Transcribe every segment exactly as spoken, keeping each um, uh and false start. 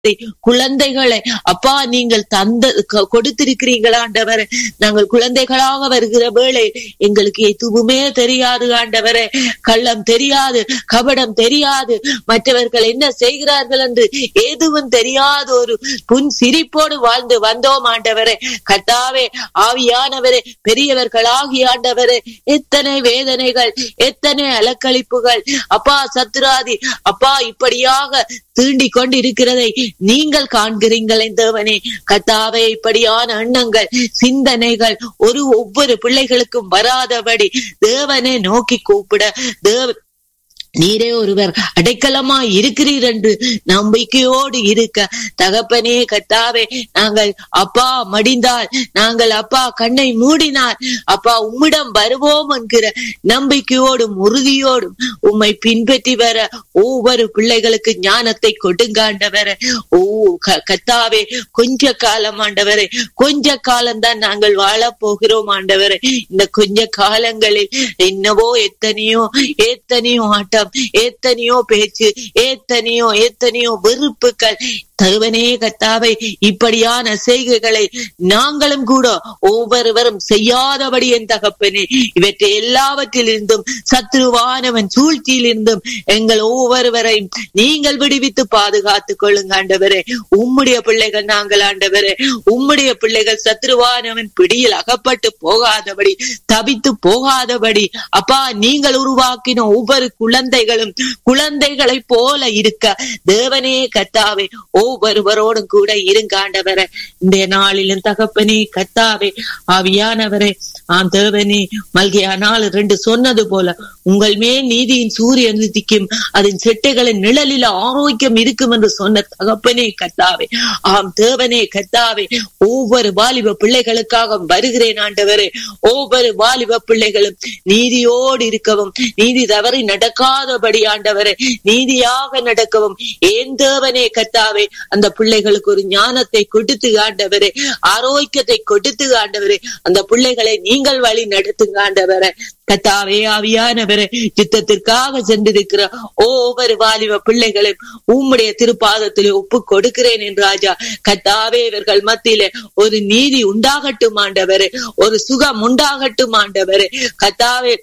குழந்தைகளை அப்பா நீங்கள் தந்த கொடுத்திருக்கிறீங்களா ஆண்டவரே. நாங்கள் குழந்தைகளாக வருகிற வேளை எங்களுக்கு எதுவுமே தெரியாது ஆண்டவரே. கள்ளம் தெரியாது, கபடம் தெரியாது, மற்றவர்கள் என்ன செய்கிறார்கள் என்று எதுவும் தெரியாத ஒரு புன் சிரிப்போடு வாழ்ந்து வந்தோம் ஆண்டவரே. கர்த்தாவே ஆவியானவரே, பெரியவர்களாகி ஆண்டவரே, எத்தனை வேதனைகள், எத்தனை அலக்களிப்புகள் அப்பா, சத்துராதி அப்பா இப்படியாக தீண்டிக் கொண்டு இருக்கிறதை நீங்கள் காண்கிறீங்களே தேவனே. கர்த்தாவே, இப்படியான எண்ணங்கள், சிந்தனைகள் ஒரு ஒவ்வொரு பிள்ளைகளுக்கும் வராதபடி தேவனை நோக்கி கூப்பிட தேவ நீரே ஒருவர் அடைக்கலமாய் இருக்கிறீர் என்று நம்பிக்கையோடு இருக்க தகப்பனே கர்த்தாவே, நாங்கள் அப்பா மடிந்தால், நாங்கள் அப்பா கண்ணை மூடினார் அப்பா உம்மிடம் வருவோம் என்கிற நம்பிக்கையோடும் உறுதியோடும் உம்மை பின்பற்றி வர ஒவ்வொரு பிள்ளைகளுக்கு ஞானத்தை கொடுங்காண்டவர. ஓ கர்த்தாவே, கொஞ்ச காலம் ஆண்டவரே, கொஞ்ச காலம்தான் நாங்கள் வாழ போகிறோம் ஆண்டவரே. இந்த கொஞ்ச காலங்களில் என்னவோ எத்தனையோ எத்தனையோ ஆட்டம், எத்தனையோ பேச்சு, எத்தனையோ எத்தனையோ வெறுப்புகள். தகவனே கர்த்தாவே, இப்படியான செய்கைகளை நாங்களும் கூட ஒவ்வொருவரும் செய்யாதபடி என் தகப்பனே, இவற்றை எல்லாவற்றிலிருந்தும் சத்ருவானவன் சூழ்ச்சியில் இருந்தும் எங்கள் ஒவ்வொருவரையும் நீங்கள் விடுவித்து பாதுகாத்துக் கொள்ளுங்க ஆண்டவரே. உம்முடைய பிள்ளைகள் நாங்கள் ஆண்டவரே, உம்முடைய பிள்ளைகள் சத்ருவானவன் பிடியில் அகப்பட்டு போகாதபடி, தவித்து போகாதபடி அப்பா நீங்கள் உருவாக்கின ஒவ்வொரு குழந்தைகளும் குழந்தைகளை போல இருக்க தேவனே கர்த்தாவே ஒவ்வொருவரோடும் கூட இருங்க ஆண்டவரே. இந்த நாளிலும் தகப்பனே கர்த்தாவே ஆவியானவரே, ஆம் தேவனே, மல்கியா நாள் ரெண்டு சொன்னது போல உங்கள் மேல் நீதியின் சூரியன் உதிக்கும், அதன் செட்டைகளின் நிழலில் ஆரோக்கியம் இருக்கும் என்று சொன்ன தகப்பனே கர்த்தாவே, ஆம் தேவனே கர்த்தாவே, ஒவ்வொரு வாலிப பிள்ளைகளுக்காக வருகிறேன் ஆண்டவரே. ஒவ்வொரு வாலிப பிள்ளைகளும் நீதியோடு இருக்கவும், நீதி தவறி நடக்காதபடி ஆண்டவரே, நீதியாக நடக்கவும் ஏன் தேவனே கர்த்தாவே அந்த பிள்ளைகளுக்கு ஒரு ஞானத்தை கொடுத்து ஆண்டவரே, ஆரோக்கியத்தை கொடுத்து ஆண்டவரே, அந்த பிள்ளைகளை நீங்கள் வழி நடத்துங்க ஆண்டவரே. கர்த்தாவே ஆவியானவரே, யுத்தத்திற்காக சென்றிருக்கிற ஒவ்வொரு வாலிப பிள்ளைகளையும் உம்முடைய திருப்பாதத்திலே ஒப்பு கொடுக்கிறேன் என்று ராஜா. கர்த்தாவே, இவர்கள் மத்தியிலே ஒரு நீதி உண்டாகட்டும் ஆண்டவரே, ஒரு சுகம் உண்டாகட்டும் ஆண்டவரே. கர்த்தாவே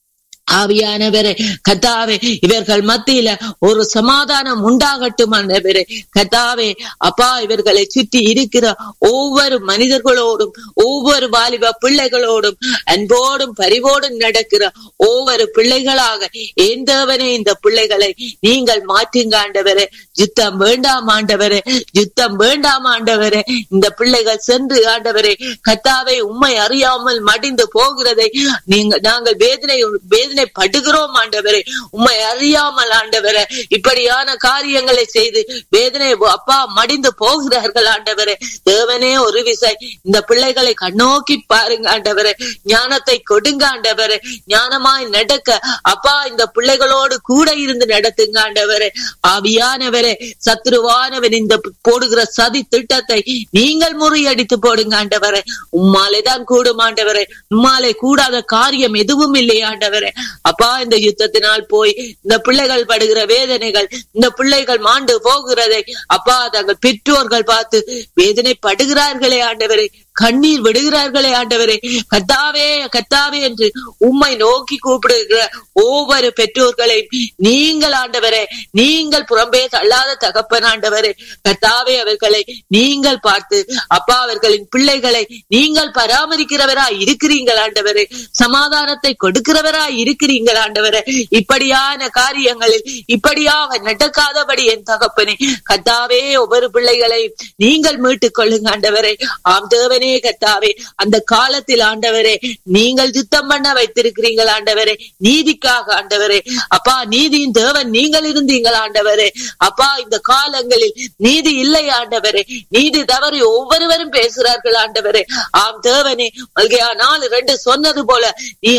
ஆவியானவரே கர்த்தாவே, இவர்கள் மத்தியில ஒரு சமாதானம் உண்டாகட்டும் ஆண்டவரே. கர்த்தாவே அப்பா, இவர்களை சுற்றி இருக்கிற ஒவ்வொரு மனிதர்களோடும், ஒவ்வொரு வாலிப பிள்ளைகளோடும் அன்போடும் பரிவோடும் நடக்கிற ஒவ்வொரு பிள்ளைகளாக ஏந்தவனே இந்த பிள்ளைகளை நீங்கள் மாற்றுங்க ஆண்டவரே. யுத்தம் வேண்டாம் ஆண்டவரே, யுத்தம் வேண்டாம் ஆண்டவரே. இந்த பிள்ளைகள் சென்று ஆண்டவரே கர்த்தாவே உம்மை அறியாமல் மடிந்து போகிறதை நீங்க நாங்கள் வேதனை வேதனை படுகிறோம் ஆண்டவரே. உம்மை அறியாமல் ஆண்டவரே இப்படியான காரியங்களை செய்து வேதனை அப்பா மடிந்து போகிறார்கள் ஆண்டவரே. தேவனே ஒரு விசை இந்த பிள்ளைகளை கண்ணோக்கி பாருங்க ஆண்டவரே, ஞானத்தை கொடுங்க ஆண்டவரே. ஞானமாய் நடக்க அப்பா இந்த பிள்ளைகளோடு கூட இருந்து நடத்துங்க ஆண்டவரே. ஆவியானவரே, சத்ருவானவன் இந்த போடுகிற சதி திட்டத்தை நீங்கள் முறியடித்து போடுங்க ஆண்டவரே. உம்மாலே தான் கூடும் ஆண்டவரே, உம்மாலே கூடாத காரியம் எதுவும் இல்லை ஆண்டவரே. அப்பா, இந்த யுத்தத்தினால் போய் இந்த பிள்ளைகள் படுகிற வேதனைகள், இந்த பிள்ளைகள் மாண்டு போகிறதை அப்பா தங்கள் பெற்றோர்கள் பார்த்து வேதனை படுகிறார்களே ஆண்டவரே, கண்ணீர் விடுகிறார்களே ஆண்டவரே. கர்த்தாவே கர்த்தாவே என்று உம்மை நோக்கி கூப்பிடுகிற ஒவ்வொரு பெற்றோர்களையும் நீங்கள் ஆண்டவரே, நீங்கள் புறம்பே தள்ளாத தகப்பன் ஆண்டவரே. கர்த்தாவே, அவர்களை நீங்கள் பார்த்து அப்பா அவர்களின் பிள்ளைகளை நீங்கள் பராமரிக்கிறவராய் இருக்கிறீர்கள் ஆண்டவரே, சமாதானத்தை கொடுக்கிறவராய் இருக்கிறீர்கள் ஆண்டவரே. இப்படியான காரியங்களில் இப்படியாக நடக்காதபடி என் தகப்பனே கர்த்தாவே ஒவ்வொரு பிள்ளைகளை நீங்கள் மீட்டுக் கொள்ளுங்க ஆண்டவரே. ஆம் தேவனே கர்த்தாவே, அந்த காலத்தில் ஆண்டவரே நீங்கள் யுத்தம் பண்ண வைத்திருக்கிறீர்கள் ஆண்டவரே, நீதிக்காக ஆண்டவரே. அப்பா, நீதியின் தேவன் நீங்கள் இருந்தீங்கள் ஆண்டவரே. அப்பா, இந்த காலங்களில் நீதி இல்லை ஆண்டவரே, நீதி தவறி ஒவ்வொருவரும் பேசுகிறார்கள் ஆண்டவரே. ஆம் தேவனே, மல்கியா நாலு ரெண்டு சொன்னது போல நீ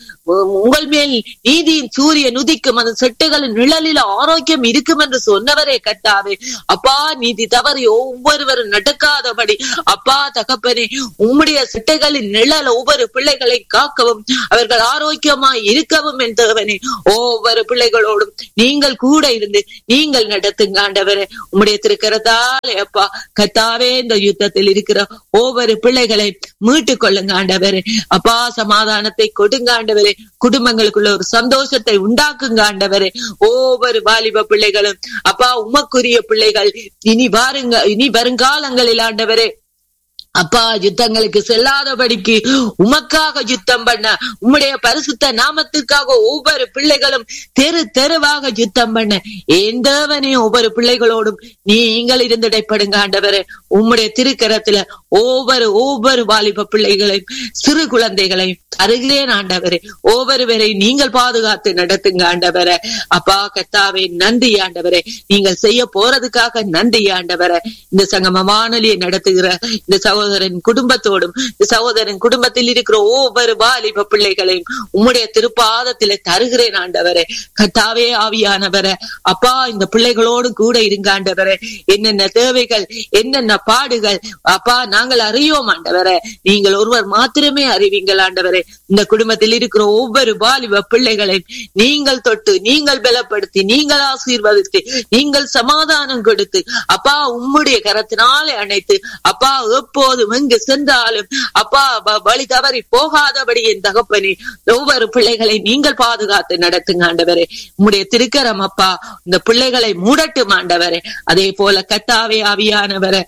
உங்கள் மேல் நீதியின் சூரியன் உதிக்கும், அந்த செட்டுகளின் நிழலில் ஆரோக்கியம் இருக்கும் என்று சொன்னவரே கர்த்தாவே. அப்பா, நீதி தவறி ஒவ்வொருவரும் நடக்காதபடி அப்பா தகப்ப தேவனே உம்முடைய சிட்டைகளின் நிழல் ஒவ்வொரு பிள்ளைகளை காக்கவும் அவர்கள் ஆரோக்கியமாய் இருக்கவும் என் தேவனே ஒவ்வொரு பிள்ளைகளோடும் நீங்கள் கூட இருந்து நீங்கள் நடத்துங்க ஆண்டவரே. உம்முடைய திருக்கரத்தாலே அப்பா கர்த்தாவே இந்த யுத்தத்தில் இருக்கிற ஒவ்வொரு பிள்ளைகளை மீட்டுக் கொள்ளுங்க ஆண்டவரே. அப்பா சமாதானத்தை கொடுங்க ஆண்டவரே. குடும்பங்களுக்குள்ள ஒரு சந்தோஷத்தை உண்டாக்குங்க ஆண்டவரே. ஒவ்வொரு வாலிப பிள்ளைகளும் அப்பா உமக்குரிய பிள்ளைகள் இனி வாருங்க இனி வருங்காலங்களில் ஆண்டவரே அப்பா யுத்தங்களுக்கு செல்லாதபடிக்கு உமக்காக யுத்தம் பண்ண உம்முடைய பரிசுத்த நாமத்துக்காக ஒவ்வொரு பிள்ளைகளும் தெரு தெருவாக யுத்தம் பண்ண என் தேவனே ஒவ்வொரு பிள்ளைகளோடும் நீங்கள் இருந்து இடைப்படுங்க ஆண்டவரே. உம்முடைய திருக்கரத்துல ஒவ்வொரு ஒவ்வொரு வாலிப பிள்ளைகளையும் சிறு குழந்தைகளையும் அருகிறேன் ஆண்டவரே. ஒவ்வொருவரை நீங்கள் பாதுகாத்து நடத்துங்க ஆண்டவரே. அப்பா கர்த்தாவே நன்றி ஆண்டவரே. நீங்கள் செய்ய போறதுக்காக நன்றி ஆண்டவரே. இந்த சங்கம வானொலியை நடத்துகிற இந்த சகோதரன் குடும்பத்தோடும் சகோதரன் குடும்பத்தில் இருக்கிற ஒவ்வொரு வாலிப பிள்ளைகளையும் உம்முடைய திருப்பாதத்திலே தருகிறேன் ஆண்டவரே. கர்த்தாவே ஆவியானவரே அப்பா இந்த பிள்ளைகளோடு கூட இருங்க ஆண்டவரே. என்னென்ன தேவைகள் என்னென்ன பாடுகள் அப்பா நாங்கள் அறியோம் ஆண்டவரே. நீங்கள் ஒருவர் மாத்திரமே அறிவீங்கள் ஆண்டவரே. இந்த குடும்பத்தில் இருக்கிற ஒவ்வொரு வாலிப பிள்ளைகளையும் நீங்கள் தொட்டு நீங்கள் பலப்படுத்தி நீங்கள் ஆசீர்வதித்து நீங்கள் சமாதானம் கொடுத்து அப்பா உம்முடைய கரத்தினாலே அணைத்து அப்பா எப்போதும் எங்கு சென்றாலும் அப்பா வழி தவறி போகாதபடி என் தகப்பனே ஒவ்வொரு பிள்ளைகளை நீங்கள் பாதுகாத்து நடத்துங்க ஆண்டவரே. உம்முடைய திருக்கரம் அப்பா இந்த பிள்ளைகளை மூடட்டும் ஆண்டவரே. அதே போல கர்த்தாவே ஆவியானவரே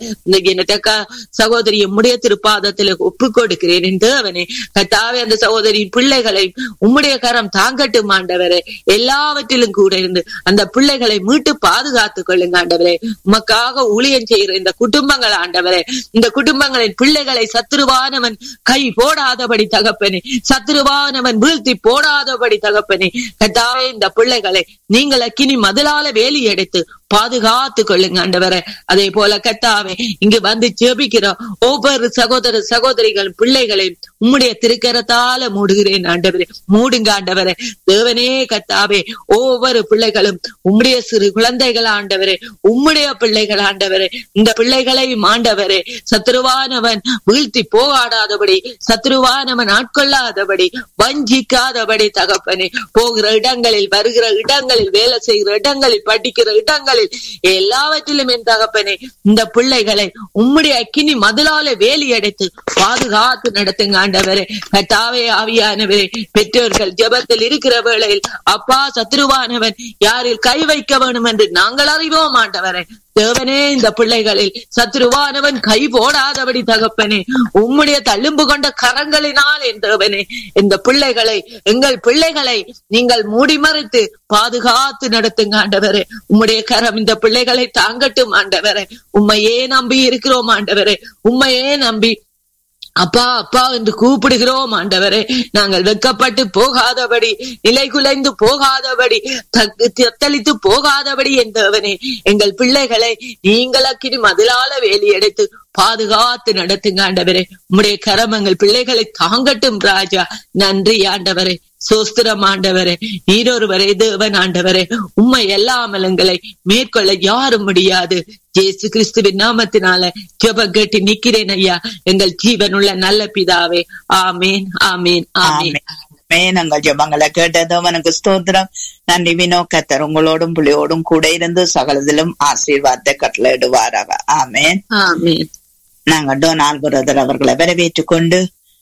சகோதரி உம்முடைய திருப்பாதத்தில் ஒப்பு கொடுக்கிறேன் என் தேவனே. கர்த்தாவே அந்த சகோதரியின் பிள்ளைகளை உம்முடைய கரம் தாங்கட்டும் ஆண்டவரே. எல்லாவற்றிலும் கூட இருந்து அந்த பிள்ளைகளை மீட்டு பாதுகாத்துக் கொள்ளுங்க ஆண்டவரே. உமக்காக ஊழியம் செய்கிற இந்த குடும்பங்கள் ஆண்டவரே இந்த குடும்பங்களின் பிள்ளைகளை சத்துருவானவன் கை போடாதபடி தகப்பனே சத்துருவானவன் வீழ்த்தி போடாதபடி தகப்பனே. கர்த்தாவே இந்த பிள்ளைகளை நீங்கள் அக்கினி மதிலால வேலி எடுத்து பாதுகாத்து கொள்ளுங்க ஆண்டவரே. அதே போல கர்த்தாவே இங்கு வந்து ஜெபிக்கிற ஒவ்வொரு சகோதர சகோதரிகள் பிள்ளைகளை உம்முடைய திருக்கரத்தால மூடுகிறேன் ஆண்டவரே. மூடுங்க ஆண்டவரே. தேவனே கர்த்தாவே ஒவ்வொரு பிள்ளைகளும் உம்முடைய சிறு குழந்தைகள் ஆண்டவரே உம்முடைய பிள்ளைகள் ஆண்டவரே. இந்த பிள்ளைகளை ஆண்டவரே சத்துருவானவன் வீழ்த்தி போகாடாதபடி சத்துருவானவன் ஆட்கொள்ளாதபடி வஞ்சிக்காதபடி தகப்பனே போகிற இடங்களில் வருகிற இடங்களில் வேலை செய்கிற இடங்களில் படிக்கிற இடங்களில் எல்லாவற்றிலும் என் தகப்பனே இந்த பிள்ளைகளை உம்முடைய அக்கினி மதிலால வேலி அடைத்து பாதுகாத்து நடத்துங்க ஆண்டவரே. கர்த்தாவே ஆவியானவரே பெற்றோர்கள் ஜெபத்தில் இருக்கிற வேளையில் அப்பா சத்துருவானவன் யாரில் கை வைக்க வேண்டும் என்று நாங்கள் அறிவோம் ஆண்டவரே. தேவனே இந்த பிள்ளைகளில் சத்துருவானவன் கை போடாதபடி தகப்பனே உம்முடைய தள்ளும்பு கொண்ட கரங்களினால் என் தேவனே இந்த பிள்ளைகளை எங்கள் பிள்ளைகளை நீங்கள் மூடி மறைத்து பாதுகாத்து நடத்துங்க ஆண்டவரே. உம்முடைய கரம் இந்த பிள்ளைகளை தாங்கட்டும் ஆண்டவரே. உம்மையே நம்பி இருக்கிறோம் ஆண்டவரே. உம்மையே நம்பி அப்பா அப்பா என்று கூப்பிடுகிறோம் ஆண்டவரே. நாங்கள் வெட்கப்பட்டு போகாதபடி நிலை குலைந்து போகாதபடி தத்தளித்து போகாதபடி என் தேவனே எங்கள் பிள்ளைகளை நீங்கள் அக்கினி மதிலால வேலி எடுத்து பாதுகாத்து நடத்துங்க ஆண்டவரே. உம்முடைய கரம் எங்கள் பிள்ளைகளை தாங்கட்டும் ராஜா. நன்றி ஆண்டவரே. சோஸ்திரம் ஆண்டவரே. நீரொருவரே தேவன் ஆண்டவரே. உம்மை எல்லாமல் எங்களை மேற்கொள்ள யாரும் முடியாது. இயேசு கிறிஸ்துவின் நாமத்தினால ஜெப கேட்டு நிக்கிறேன் ஐயா எங்கள் ஜீவனுள்ள நல்ல பிதாவே. ஆமேன் ஆமேன் ஆமேன். நாங்கள் ஜெபங்களை கேட்டதும் எனக்கு ஸ்தோத்திரம். நன்றி வினோ. கர்த்தர் உங்களோடும் பிள்ளையோடும் கூட இருந்து சகலதிலும் ஆசீர்வாதத்தை கட்டளையிடுவாராக. ஆமேன் ஆமேன். நாங்கள் டொனால்ட் பிரதர் அவர்களை வரவேற்றுக் கொண்டு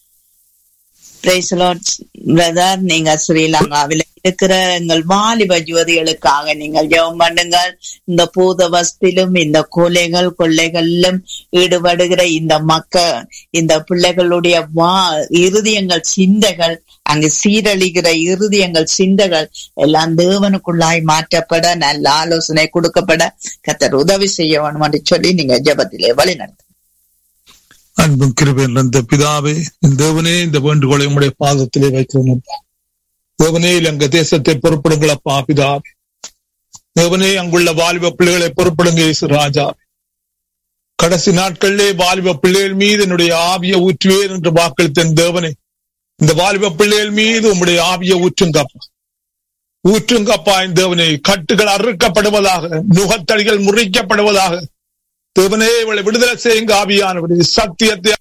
பிரதர் நீங்க ஸ்ரீலங்காவில இருக்கிற எங்கள் வாலிப ஜோதிகளுக்காக நீங்கள் ஜெபம் பண்ணுங்கள். இந்த பூதவஸ்திலும் இந்த கொலைகள் கொள்ளைகளிலும் ஈடுபடுகிற இந்த மக்கள் இந்த பிள்ளைகளுடைய வா இருதயங்கள் சிந்தைகள் அங்கு சீரழிகிற இருதயங்கள் சிந்தைகள் எல்லாம் தேவனுக்குள்ளாய் மாற்றப்பட நல்ல ஆலோசனை கொடுக்கப்பட கர்த்தர் உதவி செய்ய வேண்டும் என்று சொல்லி நீங்க ஜெபத்திலே வழி நடத்த. அன்பும் கிருபையும் நிறைந்த பிதாவே தேவனே இந்த வேண்டுகோளை உம்முடைய பாதத்திலே வைக்கிறோம். தேவனே அங்க தேசத்தை பொறுப்படுங்களப்பா பிதாவே. தேவனே அங்குள்ள வாலிப பிள்ளைகளை பொறுப்படுங்க இயேசு ராஜா. கடைசி நாட்களிலே வாலிப பிள்ளைகள் மீது என்னுடைய ஆவியை ஊற்றுவேன் என்று வாக்களித்தேன் தேவனே. இந்த வாலிப பிள்ளைகள் மீது உம்முடைய ஆவியை ஊற்றுங்கப்பா ஊற்றுங்கப்பா. இந்த தேவனே கட்டுகள் அறுக்கப்படுவதாக நுகத்தடிகள் முறிக்கப்படுவதாக தேவனே இவளை விடுதலை செய்யுங்க ஆவியானவரே. சத்தியத்தை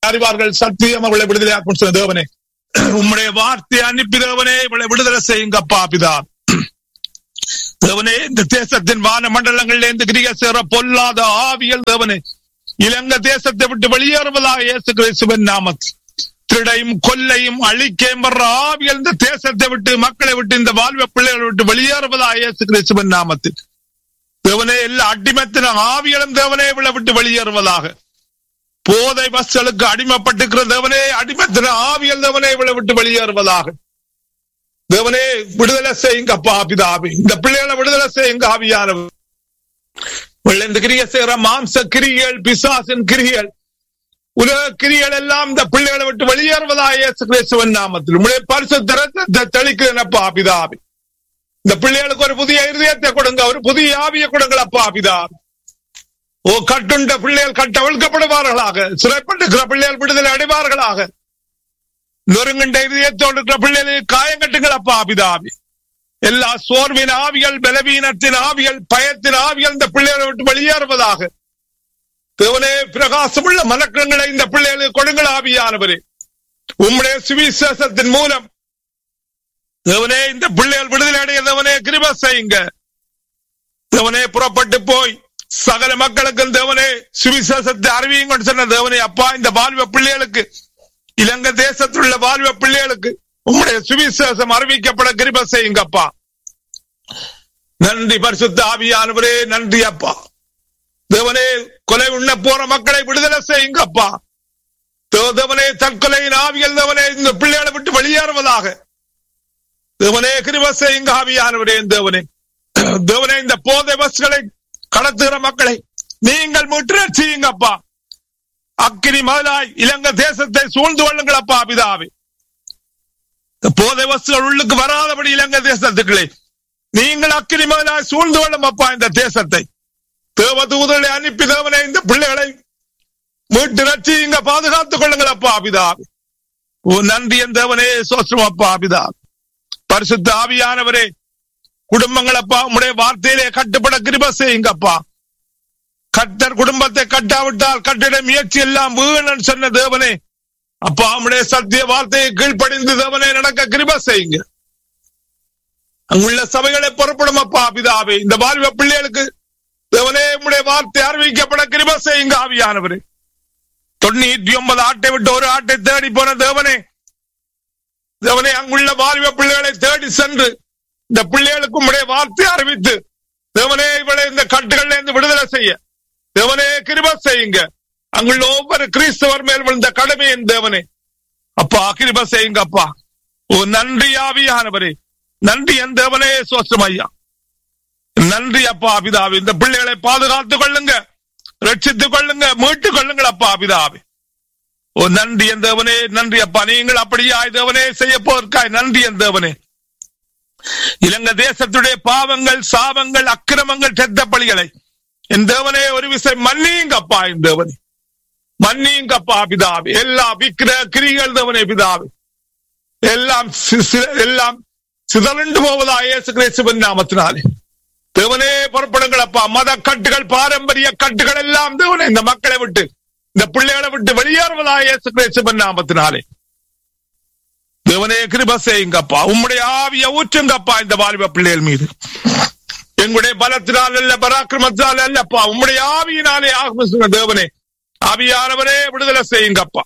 அறிவார்கள், சத்தியம் அவளை விடுதலையாக்கும் சொன்ன தேவனே, உம்முடைய வார்த்தை அனுப்பி தேவனே இவளை விடுதலை செய்யுங்கப்பா பிதா. தேவனே, இந்த தேசத்தின் வான மண்டலங்களில் இந்த கிரியை சேர பொல்லாத ஆவியல் தேவனே இலங்கை தேசத்தை விட்டு வெளியேறுவதாக இயேசு கிறிஸ்துவின் நாமத்தில் திருடையும் கொல்லையும் அழிக்கையும் வர்ற ஆவியல் இந்த தேசத்தை விட்டு மக்களை விட்டு இந்த வாழ்வ பிள்ளைகளை விட்டு வெளியேறுவதாக இயேசு கிறிஸ்துவின் நாமத்தில் தேவனே எல்லா அடிமத்தின ஆவியலும் தேவனே இவளை விட்டு வெளியேறுவதாக. போதை வஸ்துகளுக்கு அடிமைப்பட்டிருக்கிற தேவனே அடிமத்தின ஆவியல் தேவனே இவளை விட்டு வெளியேறுவதாக. தேவனே விடுதலை செய்யுங்கப்பா பிதாவே, இந்த பிள்ளைகளை விடுதலை செய்யுங்க ஆவியானவர். இந்த கிரியை செய்கிற மாம்ச கிரிகள், பிசாசின் கிரிகள், உலக கிரிகள் எல்லாம் இந்த பிள்ளைகளை விட்டு வெளியேறுவதாக இயேசு கிறிஸ்துவின் நாமத்தில் உம்முடைய பரிசுத்த இரத்தத்தை தெளிக்கிறேனப்பா பிதாவே. இந்த பிள்ளைகளுக்கு ஒரு புதிய இருதயத்தை கொடுங்க, ஒரு புதிய ஆவியை கொடுங்களப்பா பிதாவே. ஓ கட்டுண்ட பிள்ளைகள் கட்டவிழ்க்கப்படுவார்களாக, சிறைப்பட்டிருக்கிற பிள்ளைகள் விடுதலை அடைவார்களாக. நொறுங்குண்ட இதயத்தோடு இருக்கிற பிள்ளைகளுக்கு காயம் கட்டுங்களப்பா பிதாவே. எல்லா சோர்வின் ஆவிகள், பலவீனத்தின் ஆவிகள், பயத்தின் ஆவிகள் இந்த பிள்ளைகளை விட்டு வெளியேறுவதாக. தேவனே, பிரகாசமுள்ள மனக்கங்களை இந்த பிள்ளைகளுக்கு கொடுங்கள் ஆவியானவரே. உம்முடைய சுவிசேஷத்தின் மூலம் தேவனே இந்த பிள்ளைகள் விடுதலை அடைய தேவனே கிருபை செய்யுங்க. தேவனே, புறப்பட்டு போய் சகல மக்களுக்கும் தேவனே சுவிசேஷத்தை அறிவியுங்க சொன்ன தேவனே அப்பா, இந்த வாழ்வ பிள்ளைகளுக்கு, இலங்கை தேசத்தில் உள்ள வாழ்வ பிள்ளைகளுக்கு உம்முடைய சுவிசேஷம் அறிவிக்கப்பட கிருபை செய்யுங்கப்பா. நன்றி பரிசுத்த ஆவியானவரே, நன்றி அப்பா. தேவனே, கொலை உண்ண போற மக்களை விடுதலை செய்யுங்கப்பா. தேவனே, தற்கொலையின் ஆவிகள் தேவனே இந்த பிள்ளைகளை விட்டு வெளியேறுவதாக. தேவனே, கிருபை செய்யுங்க ஆவியானவரே. தேவனே தேவனே இந்த போதை பஸ்களை கடத்துகிற மக்களை நீங்கள் முற்று செய்யுங்கப்பா. அக்கினி முதலாய் இலங்கை தேசத்தை சூழ்ந்து கொள்ளுங்களப்பா பிதாவே. போதை வஸ்துகள் உள்ளுக்கு வராதபடி இலங்கை தேசத்துக்களே நீங்கள் அக்கினி முதலாய் சூழ்ந்து கொள்ளும் அப்பா இந்த தேசத்தை. தேவ தூதர்களை அனுப்பி தேவனே இந்த பிள்ளைகளை மீட்டு ரட்சியுங்க, பாதுகாத்துக் கொள்ளுங்களப்பா பிதாவே. ஓ நன்றி என் தேவனே, சோஸ்ரம் அப்பா பிதாவே. பரிசுத்த ஆவியானவரே, குடும்பங்கள் அப்பா உம்முடைய வார்த்தையிலே கட்டுப்பட கிருபை செய்யுங்கப்பா. கட்டர் குடும்பத்தை கட்டாவிட்டால் கட்டிட முயற்சி எல்லாம் வீணன் சொன்ன தேவனே அப்பா, உம்முடைய சத்திய வார்த்தையை கீழ்ப்படிந்து தேவனே நடக்க கிருபை செய்யுங்க. அங்குள்ள சபைகளை புறப்படும் அப்பா பிதாவே. இந்த வாழ்வ பிள்ளைகளுக்கு தேவனே உம்முடைய வார்த்தை அறிவிக்கப்பட கிருபை செய்யுங்க ஆவியானவரே. தொண்ணூற்றி ஒன்பது ஆட்டை விட்டு ஒரு ஆட்டை தேடி போன தேவனே தேவனே அங்குள்ள வாழ்வ பிள்ளைகளை தேடி சென்று இந்த பிள்ளைகளுக்கு உம்முடைய வார்த்தை அறிவித்து தேவனே இவளை இந்த கட்டுகளில் இருந்து விடுதலை செய்ய தேவனே கிருபை செய்யுங்க. அங்குள்ள ஒவ்வொரு கிறிஸ்தவர் மேல் விழுந்த கடமையின் தேவனே அப்பா கிருபை செய்யுங்க அப்பா. ஓ நன்றி ஆவியானவரே, நன்றி என் தேவனே, சோஸ்ரம் ஐயா. நன்றி அப்பா பிதாவே. இந்த பிள்ளைகளை பாதுகாத்துக் கொள்ளுங்க, ரட்சித்துக் கொள்ளுங்க, மீட்டுக் கொள்ளுங்கள் அப்பா பிதாவே. ஓ நன்றி என் தேவனே, நன்றி அப்பா. நீங்கள் அப்படியாய் தேவனே செய்ய போவதற்காய் நன்றி என் தேவனே. இலங்கை தேசத்துடைய பாவங்கள், சாபங்கள், அக்கிரமங்கள், செத்த பலிகளை என் தேவனே ஒரு விசை மன்னியுங்கப்பா. என் தேவனே மன்னியுங்கப்பா பிதாவே. எல்லா விக்கிர கிரிகள் தேவனே பிதாவே எல்லாம் எல்லாம் சிதறண்டு போவதா இயேசு கிறிஸ்துவின் நாமத்தினாலே தேவனே புறப்படுங்கள் அப்பா. மத கட்டுகள், பாரம்பரிய கட்டுகள் எல்லாம் தேவனே இந்த மக்களை விட்டு, இந்த பிள்ளைகளை விட்டு வெளியேறுவதா இயேசு கிறிஸ்துவின் நாமத்தினாலே தேவனே கிருபை செய்யுங்கப்பா. உம்முடைய ஆவிய ஊற்றுங்கப்பா இந்த வாலிப பிள்ளைகள் மீது. எங்களுடைய பலத்தினால் அல்ல, பராக்கிரமத்தினால் அல்லப்பா, உம்முடைய ஆவியினாலே ஆகும் தேவனே. ஆவியானவரே விடுதலை செய்யுங்கப்பா.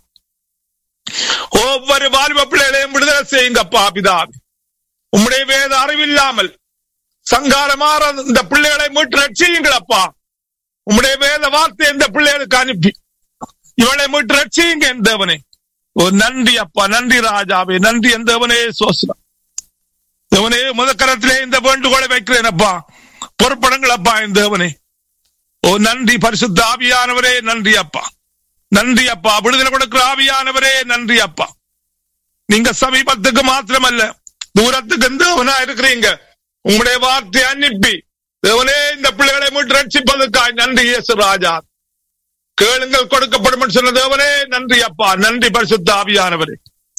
ஒவ்வொரு வாலிப பிள்ளைகளையும் விடுதலை செய்யுங்கப்பா பிதாவே. உம்முடைய வேத அறிவில்லாமல் சங்காரமாற இந்த பிள்ளைகளை மீட்டு ரட்சியுங்களப்பா. உம்முடைய வேத வார்த்தை இந்த பிள்ளைகளுக்கு அனுப்பி இவளை மீட்டு ரட்சியுங்க என் தேவனே. ஓ நன்றி அப்பா, நன்றி ராஜாவே, நன்றி என் தேவனே, சோஸ்ரம் தேவனே. முதக்கரத்திலே இந்த வேண்டுகோளை வைக்கிறேன் அப்பா, பொறுப்படுங்கள் அப்பா என் தேவனே. ஓ நன்றி பரிசுத்த ஆவியானவரே, நன்றி அப்பா, நன்றி அப்பா. விடுதலை கொடுக்கிற ஆவியானவரே, நன்றி அப்பா. நீங்க சமீபத்துக்கு மாத்திரமல்ல, தூரத்துக்கு தேவனா இருக்கிறீங்க. உங்களுடைய வார்த்தை அனுப்பி தேவனே இந்த பிள்ளைகளை மீட்டு ரட்சிப்பதற்காய் நன்றி இயேசு ராஜா. கேளுங்கள் கொடுக்கப்படும் சொன்ன தேவனே, நன்றி அப்பா, நன்றி பரிசுத்த ஆவியானவரே,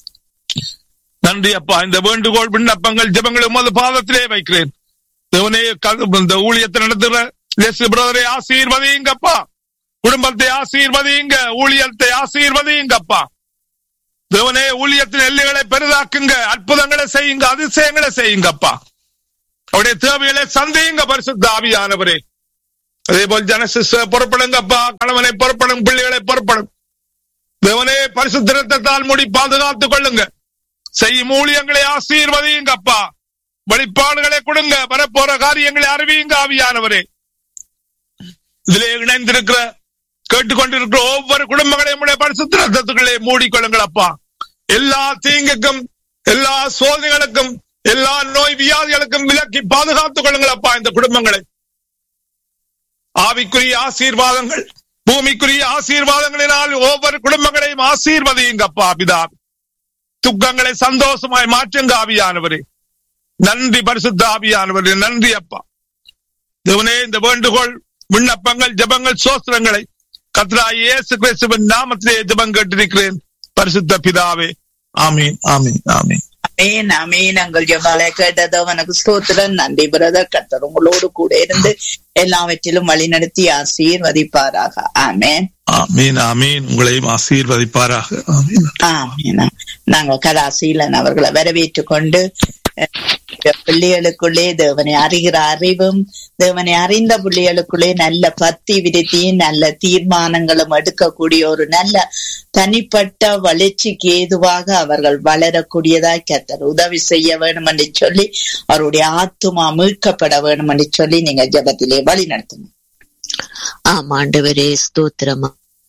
நன்றி அப்பா. இந்த வேண்டுகோள், விண்ணப்பங்கள், ஜெபங்கள் உமது பாதத்திலே வைக்கிறேன் தேவனே. இந்த ஊழியத்தை நடத்துகிற பிரதரை ஆசீர்வதிங்கப்பா. குடும்பத்தை ஆசீர்வதியுங்க, ஊழியத்தை ஆசீர்வதியுங்கப்பா. தேவனே, ஊழியத்தின் எல்லைகளை பெரிதாக்குங்க, அற்புதங்களை செய்யுங்க, அதிசயங்களை செய்யுங்கப்பா. அவருடைய தேவைகளை சந்தியுங்க பரிசுத்த ஆவியானவரே. அதே போல் ஜனசிஸ்ட புறப்படுங்கப்பா, கணவனை புறப்படும், பிள்ளைகளை புறப்படும். தேவனே, பரிசுத்த இரத்தத்தால் மூடி பாதுகாத்துக் கொள்ளுங்க. செய்யும் ஊழியங்களை ஆசீர்வதியுங்கப்பா. வெளிப்பாடுகளை கொடுங்க, வரப்போற காரியங்களை அறிவியுங்க ஆவியானவரே. இதிலே இணைந்திருக்கிற கேட்டுக்கொண்டிருக்கிற ஒவ்வொரு குடும்பங்களையும் பரிசுத்த இரத்தத்துக்குள்ளே மூடிக்கொள்ளுங்கள் அப்பா. எல்லா தீங்குக்கும், எல்லா சோதனைகளுக்கும், எல்லா நோய் வியாதிகளுக்கும் விலக்கி பாதுகாத்துக் கொள்ளுங்கள் அப்பா இந்த குடும்பங்களை. ஆவிக்குரிய ஆசீர்வாதங்கள், பூமிக்குரிய ஆசீர்வாதங்களினால் ஒவ்வொரு குடும்பங்களையும் ஆசீர்வதியுங்கப்பா பிதா. துக்கங்களை சந்தோஷமாய் மாற்றுங்க ஆவியானவரே. நன்றி பரிசுத்த ஆவியானவரே, நன்றி அப்பா. தேவனே, இந்த வேண்டுகோள், விண்ணப்பங்கள், ஜெபங்கள், சோஸ்திரங்களை கர்த்தராகிய இயேசு கிறிஸ்துவின் நாமத்திலே ஜெபம் கேட்டிருக்கிறேன் பரிசுத்த பிதாவே. ஆமீன், ஆமீன், ஆமீன். ஆமீன், ஆமீன். உங்கள் ஜெபங்களை கேட்டதோ எனக்கு ஸ்தோத்திரம். நன்றி பிரதர். கர்த்தர் உங்களோடு கூட இருந்து எல்லாவற்றிலும் வழி நடத்தி ஆசீர்வதிப்பாராக. ஆமீன், ஆமீன், ஆமீன். உங்களையும் ஆசீர்வதிப்பாராக. ஆமீன், ஆமீன். நாங்கள் கலாசீலன் அவர்களை வரவேற்றுக் கொண்டு பிள்ளைகளுக்குள்ளே தேவனை அறிகிற அறிவும், தேவனை அறிந்த பிள்ளைகளுக்குள்ளே நல்ல பக்தி விருத்தியும், நல்ல தீர்மானங்களும் எடுக்கக்கூடிய ஒரு நல்ல தனிப்பட்ட வளர்ச்சிக்கு ஏதுவாக அவர்கள் வளரக்கூடியதாய் கர்த்தர் உதவி செய்ய வேண்டும் என்று சொல்லி, அவருடைய ஆத்துமா மீட்கப்பட வேண்டும் என்று சொல்லி நீங்க ஜெபத்திலே வழி நடத்தணும். ஆம் ஆண்டவரே, ஸ்தோத்திரம்.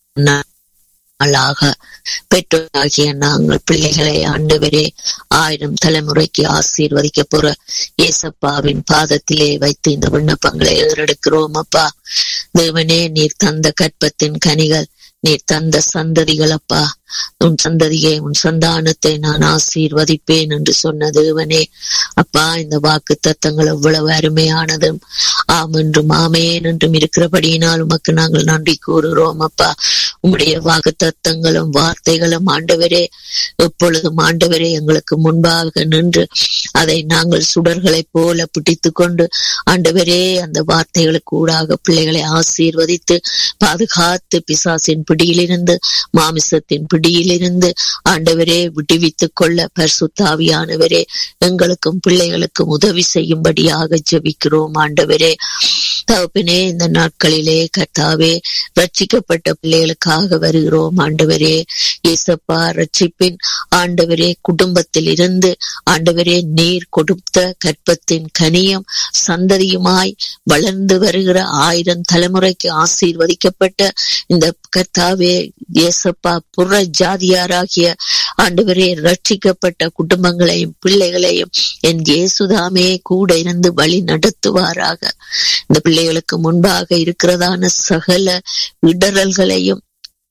பெற்றோராகிய நாங்கள் பிள்ளைகளை ஆண்டவரே ஆயிரம் தலைமுறைக்கு ஆசீர்வதிக்க போற ஏசப்பாவின் பாதத்திலே வைத்து இந்த விண்ணப்பங்களை ஏறெடுக்கிறோம் அப்பா. தேவனே, நீர் தந்த கற்பத்தின் கனிகள், நீர் தந்த சந்ததிகள் அப்பா. உன் சந்ததியை, உன் சந்தானத்தை நான் ஆசீர்வதிப்பேன் என்று சொன்ன தேவனே அப்பா, இந்த வாக்கு தத்தங்கள் எவ்வளவு அருமையானதும் ஆம் என்றும் ஆமேன் என்றும் இருக்கிறபடியினால் உமக்கு நாங்கள் நன்றி கூறுகிறோம் அப்பா. உம்முடைய வாக்கு தத்தங்களும் வார்த்தைகளும் ஆண்டவரே எப்பொழுதும் ஆண்டவரே எங்களுக்கு முன்பாக நின்று அதை நாங்கள் சுடர்களை போல பிடித்து கொண்டு ஆண்டவரே அந்த வார்த்தைகளுக்கு ஊடாக பிள்ளைகளை ஆசீர்வதித்து பாதுகாத்து பிசாசின் பிடியிலிருந்து, மாமிசத்தின் பிடியிலிருந்து ஆண்டவரே விடுவித்துக் கொள்ள பரிசுத்த ஆவியானவரே எங்களுக்கும் பிள்ளைகளுக்கும் உதவி செய்யும்படியாக ஜெபிக்கிறோம் ஆண்டவரே. தகப்பனே, இந்த நாட்களிலே கர்த்தாவே ரட்சிக்கப்பட்ட பிள்ளைகளுக்காக வருகிறோம் ஆண்டவரே. இயேசப்பா, ரட்சிப்பின் ஆண்டவரே குடும்பத்தில் இருந்து ஆண்டவரே நீர் கொடுத்த கற்பத்தின் கனியும் சந்ததியுமாய் வளர்ந்து வருகிற ஆயிரம் தலைமுறைக்கு ஆசீர்வதிக்கப்பட்ட இந்த கர்த்தாவே இயேசப்பா புற ஜாதியாராகிய ஆண்டவரே ரட்சிக்கப்பட்ட குடும்பங்களையும் பிள்ளைகளையும் என் இயேசுதாமே கூட இருந்து வழி நடத்துவாராக. இந்த பிள்ளைகளுக்கு முன்பாக இருக்கிறதான சகல இடரல்களையும்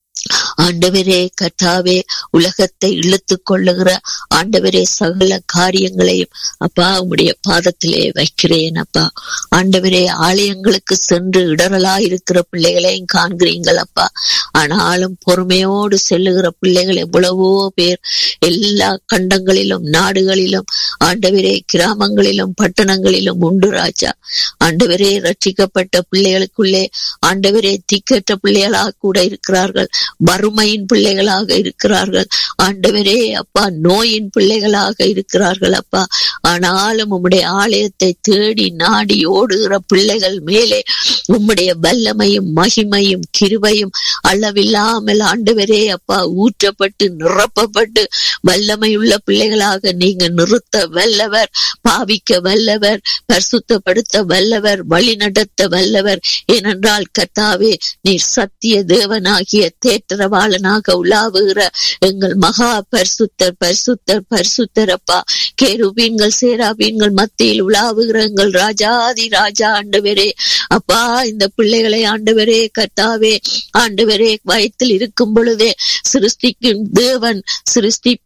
ஆண்டவரே கர்த்தாவே உலகத்தை இழுத்து கொள்ளுகிற ஆண்டவரே சகல காரியங்களையும் அப்பா உம்முடைய பாதத்திலே வைக்கிறேன் அப்பா. ஆண்டவரே, ஆலயங்களுக்கு சென்று இடரலாயிருக்கிற பிள்ளைகளையும் காண்கிறீங்கள் அப்பா. ஆனாலும் பொறுமையோடு செல்லுகிற பிள்ளைகள் எவ்வளவோ பேர் எல்லா கண்டங்களிலும் நாடுகளிலும் ஆண்டவரே கிராமங்களிலும் பட்டணங்களிலும் உண்டு ராஜா. ஆண்டவரே, ரட்சிக்கப்பட்ட பிள்ளைகளுக்குள்ளே ஆண்டவரே திக்கற்ற பிள்ளைகளாக கூட இருக்கிறார்கள், வறுமையின் பிள்ளைகளாக இருக்கிறார்கள் ஆண்டவரே அப்பா, நோயின் பிள்ளைகளாக இருக்கிறார்கள் அப்பா. ஆனாலும் உம்முடைய ஆலயத்தை தேடி நாடி ஓடுகிற பிள்ளைகள் மேலே உம்முடைய வல்லமையும் மகிமையும் கிருபையும் அளவில்லாமல் ஆண்டவரே அப்பா ஊற்றப்பட்டு நிரப்பப்பட்டு வல்லமையுள்ள பிள்ளைகளாக நீங்க நிறுத்த வல்லவர், பாவிக்க வல்லவர், பரிசுத்தப்படுத்த வல்லவர், வழி நடத்த வல்லவர். ஏனென்றால் கர்த்தாவே நீர் சத்திய தேவனாகிய தேற்றரவாளனாக உலாவுகிற எங்கள் மகா பரிசுத்தர் பரிசுத்தர் பரிசுத்தர் அப்பா. கேருபீன்கள் சேராபீன்கள் மத்தியில் உலாவுகிற எங்கள் ராஜாதி ராஜா ஆண்டவரே அப்பா. இந்த பிள்ளைகளை ஆண்டவரே கர்த்தாவே ஆண்டவரே வயத்தில் இருக்கும் பொழுதே சிருஷ்டிக்கும் தேவன், சிருஷ்டிப்பேர்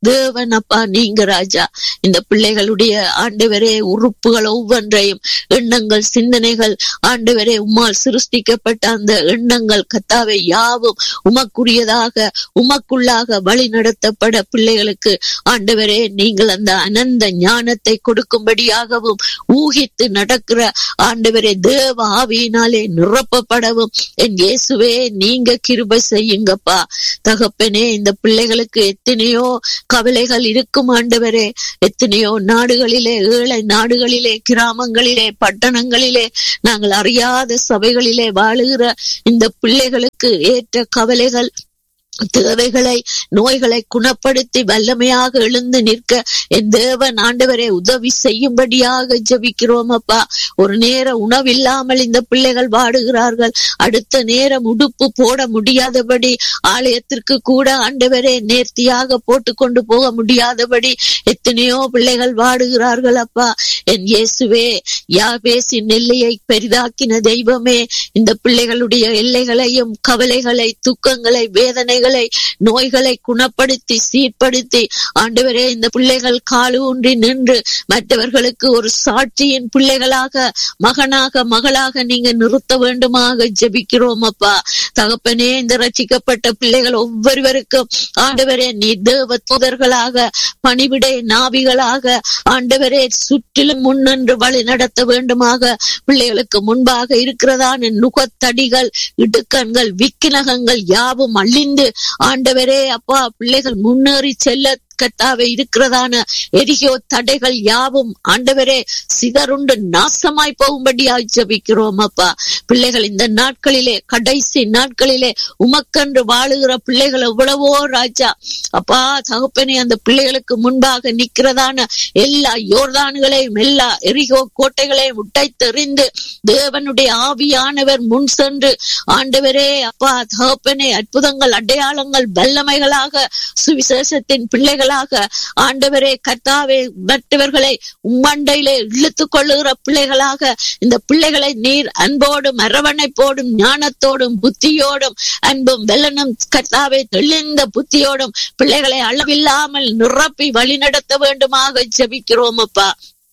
தேவன் அப்பா நீங்க ராஜா. இந்த பிள்ளைகளுடைய ஆண்டவரே உறுப்புகள் ஒவ்வொன்றையும், எண்ணங்கள், சிந்தனைகள் ஆண்டவரே உம்மால் சிருஷ்டிக்கப்பட்ட அந்த எண்ணங்கள் கத்தாவை யாவும் உமக்குரியதாக உமக்குள்ளாக வழி நடத்தப்பட பிள்ளைகளுக்கு ஆண்டவரே நீங்கள் அந்த அனந்த ஞானத்தை கொடுக்கும்படியாகவும் ஊகித்து நடக்கிற ஆண்டவரே தேவ ஆவியினாலே நிரப்பப்படவும் என் இயேசுவே நீங்க கிருபை செய்யுங்கப்பா. தகப்பனே இந்த பிள்ளைகளுக்கு எத்தனையோ கவலைகள் இருக்கும் ஆண்டவரே. எத்தனையோ நாடுகளிலே, ஏழை நாடுகளிலே, கிராமங்களிலே, பட்டணங்களிலே, நாங்கள் அறியாத சபைகளிலே வாழுகிற இந்த பிள்ளைகளுக்கு ஏற்ற கவலைகள், தேவைகளை, நோய்களை குணப்படுத்தி வல்லமையாக எழுந்து நிற்க என் தேவன் ஆண்டவரே உதவி செய்யும்படியாக ஜெபிக்கிறோம் அப்பா. ஒரு நேர உணவில்லாமல் இந்த பிள்ளைகள் வாடுகிறார்கள். அடுத்த நேரம் உடுப்பு போட முடியாதபடி, ஆலயத்திற்கு கூட ஆண்டவரே நேர்த்தியாக போட்டு கொண்டு போக முடியாதபடி எத்தனையோ பிள்ளைகள் வாடுகிறார்கள் அப்பா. என் இயேசுவே, யாபேசின் எல்லையை பெரிதாக்கின தெய்வமே, இந்த பிள்ளைகளுடைய எல்லைகளையும் கவலைகளை, துக்கங்களை, வேதனைகளை, நோய்களை குணப்படுத்தி சீர்படுத்தி ஆண்டவரே இந்த பிள்ளைகள் கால் ஊன்றி நின்று மற்றவர்களுக்கு ஒரு சாட்சியின் பிள்ளைகளாக, மகனாக, மகளாக நீங்க நிறுத்த வேண்டுமாக ஜெபிக்கிறோம் அப்பா. தகப்பனே இந்த ரட்சிக்கப்பட்ட பிள்ளைகள் ஒவ்வொருவருக்கும் ஆண்டவரே நீ தேவ தூதர்களாக, பணிவிடை நாவிகளாக ஆண்டவரே சுற்றிலும் முன்னின்று வழி நடத்த வேண்டுமாக. பிள்ளைகளுக்கு முன்பாக இருக்கிறதான நுகத்தடிகள், இடுக்கண்கள், விக்கினகங்கள் யாவும் அழிந்து ஆண்டவரே அப்பா பிள்ளைகள் முன்னேறி செல்ல கத்தாவே இருக்கிறதான எரிகோ தடைகள் யாவும் ஆண்டவரே சிதறுண்டு நாசமாய் போகும்படியாய் ஜெபிக்கிறோம் அப்பா. பிள்ளைகள் இந்த நாட்களிலே, கடைசி நாட்களிலே உமக்கன்று வாழுகிற பிள்ளைகள் எவ்வளவோ ராஜா அப்பா. தகப்பனே அந்த பிள்ளைகளுக்கு முன்பாக நிக்கிறதான எல்லா யோர்தான்களையும், எல்லா எரிகோ கோட்டைகளையும் உடைத்தெறிந்து தேவனுடைய ஆவியானவர் முன் சென்று ஆண்டவரே அப்பா தகப்பனே அற்புதங்கள், அடையாளங்கள், வல்லமைகளாக சுவிசேஷத்தின் பிள்ளைகள் ஆண்டவரே கர்த்தாவே மற்றவர்களை உம்மண்டையிலே இழுத்துக் கொள்ளுகிற பிள்ளைகளாக இந்த பிள்ளைகளை நீர் அன்போடும் அரவணைப்போடும் ஞானத்தோடும் புத்தியோடும் அன்பும் வெள்ளனும் கர்த்தாவே தெளிந்த புத்தியோடும் பிள்ளைகளை அளவில்லாமல் நிரப்பி வழிநடத்த வேண்டுமாக ஜெபிக்கிறோம் அப்பா.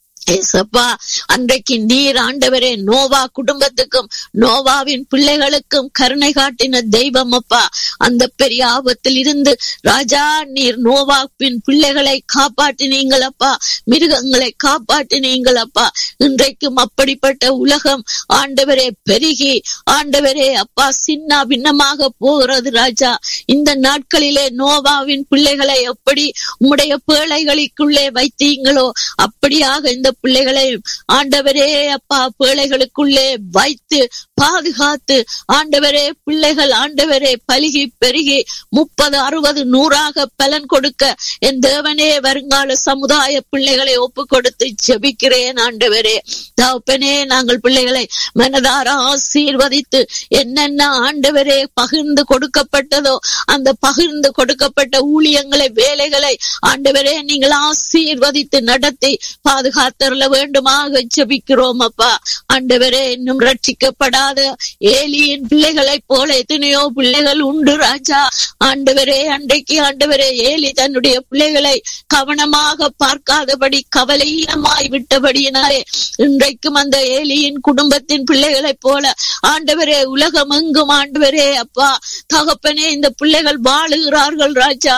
ஏசப்பா அன்றைக்கு நீர் ஆண்டவரே நோவா குடும்பத்துக்கும் நோவாவின் பிள்ளைகளுக்கும் கருணை காட்டின தெய்வம் அப்பா. அந்த பெரிய ஆபத்தில் இருந்து ராஜா நீர் நோவாவின் பிள்ளைகளை காப்பாற்றினீங்களப்பா, மிருகங்களை காப்பாற்றினீங்களப்பா. இன்றைக்கும் அப்படிப்பட்ட உலகம் ஆண்டவரே பெருகி ஆண்டவரே அப்பா சின்ன பின்னமாக போகிறது ராஜா. இந்த நாட்களிலே நோவாவின் பிள்ளைகளை எப்படி உம்முடைய பேழைகளுக்குள்ளே வைத்தீங்களோ அப்படியாக இந்த பிள்ளைகளை ஆண்டவரே அப்பா பேழைகளுக்குள்ளே வைத்து பாதுகாத்து ஆண்டவரே பிள்ளைகள் ஆண்டவரே பலுகி பெருகி முப்பது அறுபது நூறாக பலன் கொடுக்க என் தேவனே வருங்கால சமுதாய பிள்ளைகளை ஒப்பு கொடுத்து ஜெபிக்கிறேன் ஆண்டவரே. தகப்பனே நாங்கள் பிள்ளைகளை மனதார ஆசீர்வதித்து என்னென்ன ஆண்டவரே பகிர்ந்து கொடுக்கப்பட்டதோ அந்த பகிர்ந்து கொடுக்கப்பட்ட ஊழியங்களை, வேலைகளை ஆண்டவரே நீங்கள் ஆசீர்வதித்து நடத்தி பாதுகாத்தருள வேண்டுமாக ஜெபிக்கிறோம் அப்பா. ஆண்டவரே இன்னும் ரட்சிக்கப்படாத ஏலியின் பிள்ளைகளை போல எத்தனையோ பிள்ளைகள் உண்டு ராஜா. ஆண்டவரே அன்றைக்கு ஆண்டவரே ஏலி தன்னுடைய பிள்ளைகளை கவனமாக பார்க்காதபடி கவலையமாய் விட்டபடியினாலே இன்றைக்கும் அந்த ஏலியின் குடும்பத்தின் பிள்ளைகளை போல ஆண்டவரே உலகம் எங்கும் ஆண்டவரே அப்பா தகப்பனே இந்த பிள்ளைகள் வாழுகிறார்கள் ராஜா.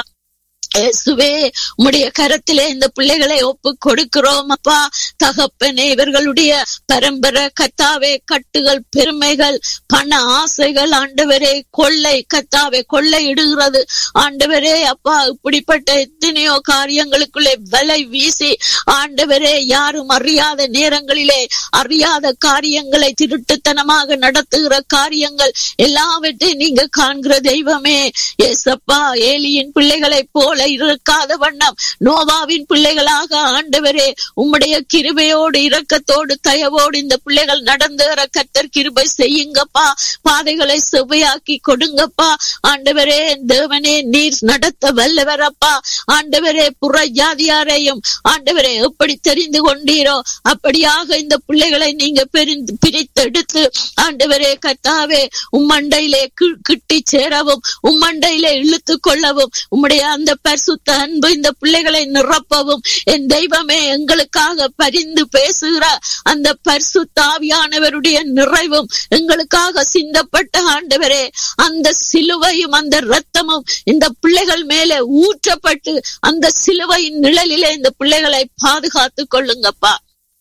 இயேசுவே உம்முடைய கரத்திலே இந்த பிள்ளைகளை ஒப்பு கொடுக்கிறோம் அப்பா. தகப்பனே இவர்களுடைய பரம்பரை கத்தாவே கட்டுகள், பெருமைகள், பண ஆசைகள் ஆண்டவரே கொள்ளை கத்தாவே கொள்ளை இடுகிறது ஆண்டவரே அப்பா. இப்படிப்பட்ட எத்தனையோ காரியங்களுக்குள்ளே வலை வீசி ஆண்டவரே யாரும் அறியாத நேரங்களிலே அறியாத காரியங்களை திருட்டுத்தனமாக நடத்துகிற காரியங்கள் எல்லாவற்றையும் நீங்க காண்கிற தெய்வமே. ஏசப்பா ஏலியின் பிள்ளைகளை போல இருக்காத வண்ணம் நோவாவின் பிள்ளைகளாக ஆண்டவரே உம்முடைய கிருபையோடு இரக்கத்தோடு தயவோடு இந்த பிள்ளைகள் நடந்துகிற கர்த்தர் கிருபை செய்யுங்கப்பா. பாதைகளை செவ்வையாக்கி கொடுங்கப்பா ஆண்டவரே. தேவனே நீர் நடத்த வல்லவரப்பா ஆண்டவரே. புற ஜாதியாரையும் ஆண்டவரே எப்படி தெரிந்து கொண்டீரோ அப்படியாக இந்த பிள்ளைகளை நீங்க பிரித்தெடுத்து ஆண்டவரே கர்த்தாவே உம்மண்டையிலே கிட்டி சேரவும் உம்மண்டையிலே இழுத்து கொள்ளவும் உம்முடைய அந்த பரிசுத்த அன்பு இந்த பிள்ளைகளை நிரப்பவும் என் தெய்வமே எங்களுக்காக பரிந்து பேசுகிற அந்த பரிசுத்த ஆவியானவருடைய நிறைவும் எங்களுக்காக சிந்தப்பட்ட ஆண்டவரே அந்த சிலுவையும் அந்த இரத்தமும் இந்த பிள்ளைகள் மேலே ஊற்றப்பட்டு அந்த சிலுவையின் நிழலிலே இந்த பிள்ளைகளை பாதுகாத்து கொள்ளுங்கப்பா.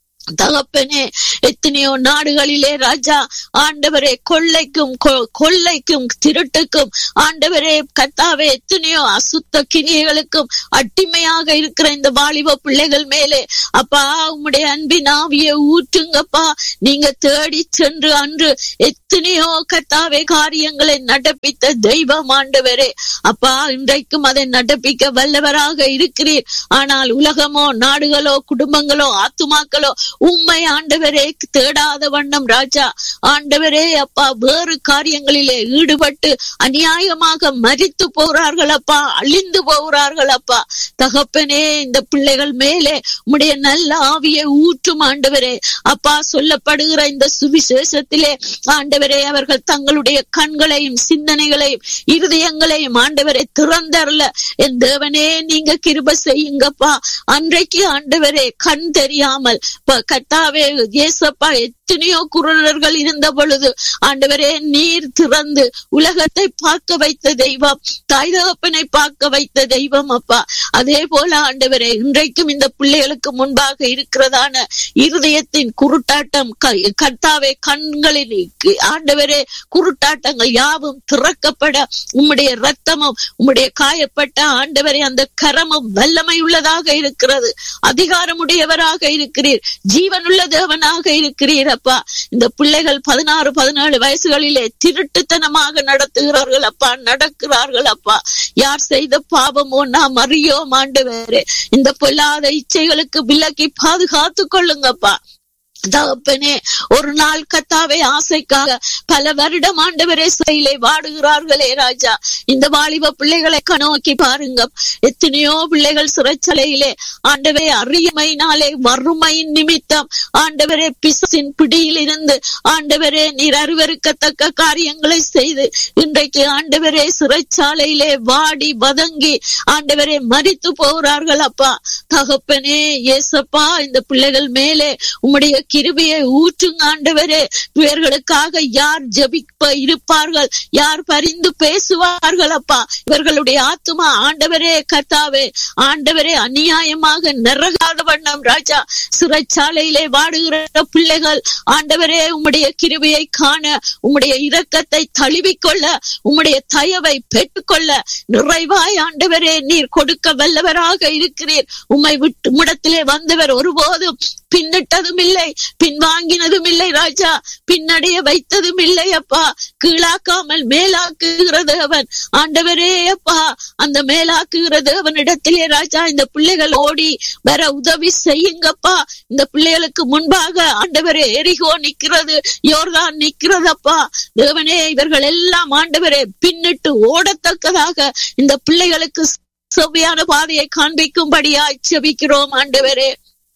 தகப்பனே, எத்தனையோ நாடுகளிலே ராஜா ஆண்டவரே கொள்ளைக்கும் கொள்ளைக்கும் திருட்டுக்கும் ஆண்டவரே கர்த்தாவே எத்தனையோ அசுத்த கிரியைகளுக்கும் அடிமையாக இருக்கிற இந்த வாலிப பிள்ளைகள் மேலே அப்பா உம்முடைய அன்பின் ஆவியை ஊற்றுங்கப்பா. நீங்க தேடி சென்று அன்று எத்தனையோ கர்த்தாவே காரியங்களை நடப்பித்த தெய்வம் ஆண்டவரே அப்பா, இன்றைக்கும் அதை நடப்பிக்க வல்லவராக இருக்கிறீர். ஆனால் உலகமோ நாடுகளோ குடும்பங்களோ ஆத்துமாக்களோ உம்மை ஆண்டவரே தேடாத வண்ணம் ராஜா ஆண்டவரே அப்பா வேறு காரியங்களிலே ஈடுபட்டு அநியாயமாக மரித்து போகிறார்கள் அப்பா, அழிந்து போகிறார்கள் அப்பா. தகப்பனே, இந்த பிள்ளைகள் மேலே உம்முடைய நல்ல ஆவியை ஊற்றும் ஆண்டவரே அப்பா. சொல்லப்படுகிற இந்த சுவிசேஷத்திலே ஆண்டவரே அவர்கள் தங்களுடைய கண்களையும் சிந்தனைகளையும் இருதயங்களையும் ஆண்டவரை திறந்தரல என் தேவனே நீங்க கிருபை செய்யுங்கப்பா. அன்றைக்கு ஆண்டவரே கண் தெரியாமல் கர்த்தாவே இயேசப்பா எத்தனையோ குருடர்கள் இருந்த பொழுது ஆண்டவரே நீர் திறந்து உலகத்தை பார்க்க வைத்த தெய்வம், தாய் தகப்பனை பார்க்க வைத்த தெய்வம் அப்பா. அதே போல ஆண்டவரே இன்றைக்கும் இந்த பிள்ளைகளுக்கு முன்பாக இருக்கிறதான இருதயத்தின் குருட்டாட்டம் கர்த்தாவே கண்களில் ஆண்டவரே குருட்டாட்டங்கள் யாவும் திறக்கப்பட உம்முடைய இரத்தமும் உம்முடைய காயப்பட்ட ஆண்டவரே அந்த கரமும் வல்லமை உள்ளதாக இருக்கிறது, அதிகாரமுடையவராக இருக்கிறீர், ஜீவனுள்ள தேவனாக இருக்கிறீர் அப்பா. இந்த பிள்ளைகள் பதினாறு பதினேழு வயசுகளிலே திருட்டுத்தனமாக நடத்துகிறார்கள் அப்பா, நடக்கிறார்கள் அப்பா. யார் செய்த பாவமோ நாம் அறியோம் ஆண்டவரே. இந்த பொல்லாத இச்சைகளுக்கு விலக்கி பாதுகாத்து கொள்ளுங்கப்பா. தகப்பனே, ஒரு நாள் கர்த்தாவே ஆசைக்காக பல வருடம் ஆண்டவரே சிறையிலே வாடுகிறார்களே ராஜா. இந்த வாலிப பிள்ளைகளை கண்ணோக்கி பாருங்க. எத்தனையோ பிள்ளைகள் சிறைச்சாலையிலே ஆண்டவரே அறியாமையினாலே வறுமையின் நிமித்தம் ஆண்டவரே பிசாசின் பிடியில் இருந்து ஆண்டவரே நீர் அருவருக்கத்தக்க காரியங்களை செய்து இன்றைக்கு ஆண்டவரே சிறைச்சாலையிலே வாடி வதங்கி ஆண்டவரே மரித்து போகிறார்கள் அப்பா. தகப்பனே இயேசப்பா, இந்த பிள்ளைகள் மேலே உம்முடைய கிருபையை ஊற்றுங்க ஆண்டவரே. இவர்களுக்காக யார் ஜெபிக்க இருப்பார்கள், யார் பரிந்து பேசுவார்கள் அப்பா. இவர்களுடைய ஆத்துமா ஆண்டவரே கர்த்தாவே ஆண்டவரே அநியாயமாக நிறகாத வண்ணம் ராஜா சிறைச்சாலையிலே வாடுகிற பிள்ளைகள் ஆண்டவரே உம்முடைய கிருபையை காண உம்முடைய இரக்கத்தை தழுவிக்கொள்ள உம்முடைய தயவை பெற்றுக்கொள்ள நிறைவாய் ஆண்டவரே நீர் கொடுக்க வல்லவராக இருக்கிறீர். உம்மை விட்டு முடத்திலே வந்தவர் ஒருபோதும் பின்னிட்டதும் இல்லை, பின்வாங்கினதும் இல்லை ராஜா, பின்னடைய வைத்ததும் இல்லை அப்பா. கீழாக்காமல் மேலாக்குகிற தேவன் ஆண்டவரே அப்பா. அந்த மேலாக்குகிற தேவனிடத்திலே ராஜா இந்த பிள்ளைகள் ஓடி வர உதவி செய்யுங்கப்பா. இந்த பிள்ளைகளுக்கு முன்பாக ஆண்டவரே எரிகோ நிக்கிறது, யோர்தான் நிக்கிறதப்பா. தேவனே இவர்கள் எல்லாம் ஆண்டவரே பின்னிட்டு ஓடத்தக்கதாக இந்த பிள்ளைகளுக்கு செவ்வையான பாதையை காண்பிக்கும்படியாய் ஜெபிக்கிறோம் ஆண்டவரே.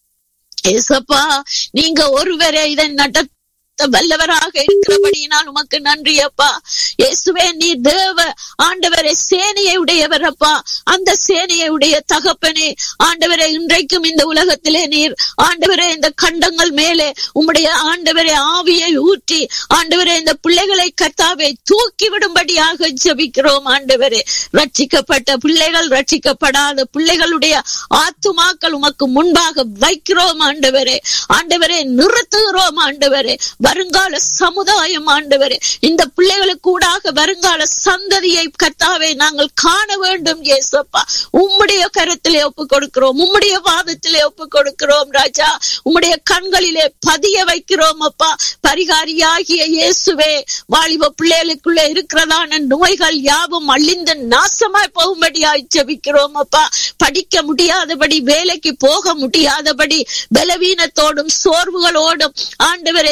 ஏசப்பா, நீங்க ஒருவரே இதை நட வல்லவராக இருக்கிறபடியினால் உமக்கு நன்றி அப்பா. இயேசுவே நீ தேவ ஆண்டவரே சேனையை உடையவர் அப்பா. அந்த சேனையை உடைய தகப்பனே ஆண்டவரே இன்றைக்கும் இந்த உலகத்திலே நீர் ஆண்டவரே இந்த கண்டங்கள் மேலே உம்முடைய ஆண்டவரே ஆவியை ஊற்றி ஆண்டவரே இந்த பிள்ளைகளை கர்த்தாவே தூக்கி விடும்படியாக ஜெபிக்கிறோம் ஆண்டவரே. ரட்சிக்கப்பட்ட பிள்ளைகள் ரட்சிக்கப்படாத பிள்ளைகளுடைய ஆத்துமாக்கள் உமக்கு முன்பாக வைக்கிறோம் ஆண்டவரே. ஆண்டவரே நிறுத்துகிறோம் ஆண்டவரே. வருங்கால சமுதாயம் ஆண்டவரே இந்த பிள்ளைகளுக்கு கூடாக வருங்கால சந்ததியை கர்த்தாவே நாங்கள் காண வேண்டும் இயேசப்பா. உம்முடைய கரத்திலே ஒப்பு கொடுக்கிறோம், உம்முடைய வாதத்திலே ஒப்பு கொடுக்கிறோம் ராஜா. உம்முடைய கண்களிலே பதிய வைக்கிறோம் அப்பா. பரிகாரியாகிய இயேசுவே, வாலிப பிள்ளைகளுக்குள்ளே இருக்கிறதான நோய்கள் யாவும் அழிந்து நாசமாய் போகும்படியாய் ஜெபிக்கிறோம் அப்பா. படிக்க முடியாதபடி, வேலைக்கு போக முடியாதபடி, பலவீனத்தோடும் சோர்வுகளோடும் ஆண்டவரே இருக்கிற